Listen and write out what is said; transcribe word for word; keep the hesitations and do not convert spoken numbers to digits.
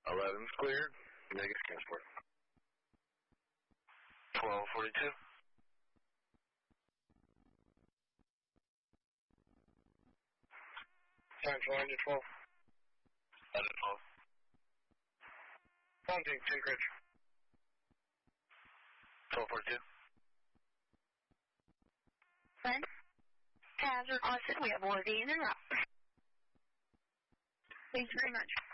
eleven's cleared. Negative transport. twelve forty-two. Time for line to twelve. Line to twelve. Fountain, Anchorage. twelve forty-two. One. Hazard, Austin, we have boarding and route. Thanks very much.